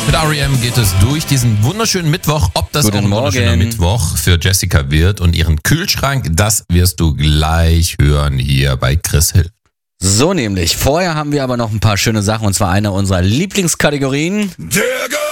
Mit R.E.M. geht es durch diesen wunderschönen Mittwoch. Ob das Guten auch ein wunderschöner Morgen. Mittwoch für Jessica wird und ihren Kühlschrank, das wirst du gleich hören hier bei Chris Hill. So nämlich. Vorher haben wir aber noch ein paar schöne Sachen und zwar eine unserer Lieblingskategorien.